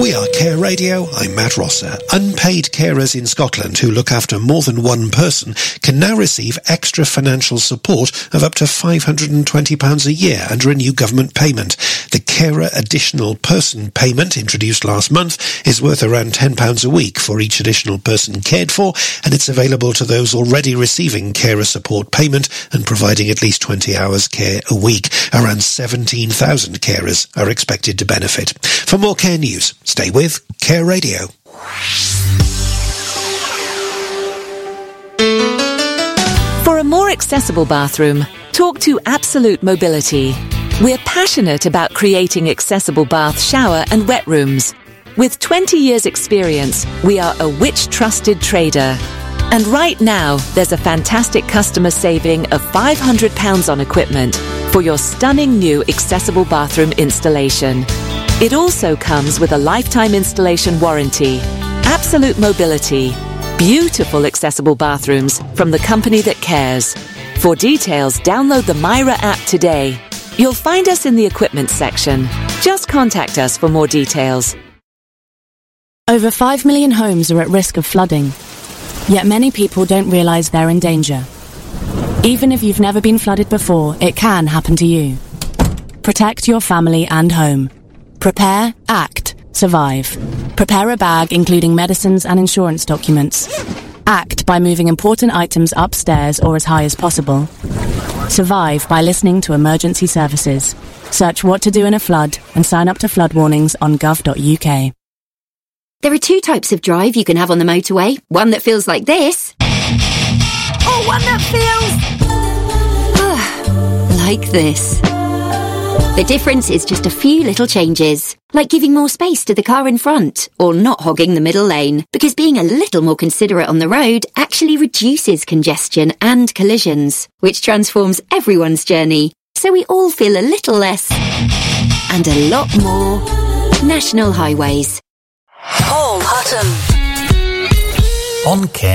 We are Care Radio. I'm Matt Rosser. Unpaid carers in Scotland who look after more than one person can now receive extra financial support of up to £520 a year under a new government payment. The Carer Additional Person Payment, introduced last month, is worth around £10 a week for each additional person cared for, and it's available to those already receiving carer support payment and providing at least 20 hours care a week. Around 17,000 carers are expected to benefit. For more care news, stay with Care Radio. For a more accessible bathroom, talk to Absolute Mobility. We're passionate about creating accessible bath, shower and wet rooms. With 20 years' experience, we are a Which-trusted trader. And right now, there's a fantastic customer saving of £500 on equipment for your stunning new accessible bathroom installation. It also comes with a lifetime installation warranty. Absolute Mobility. Beautiful accessible bathrooms from the company that cares. For details, download the Myra app today. You'll find us in the equipment section. Just contact us for more details. Over 5 million homes are at risk of flooding. Yet many people don't realise they're in danger. Even if you've never been flooded before, it can happen to you. Protect your family and home. Prepare, act, survive. Prepare a bag including medicines and insurance documents. Act by moving important items upstairs or as high as possible. Survive by listening to emergency services. Search what to do in a flood and sign up to flood warnings on gov.uk. There are two types of drive you can have on the motorway. One that feels like this. Or one that feels... like this. The difference is just a few little changes, like giving more space to the car in front, or not hogging the middle lane, because being a little more considerate on the road actually reduces congestion and collisions, which transforms everyone's journey, so we all feel a little less, and a lot more, National Highways. Paul Hutton. On Care.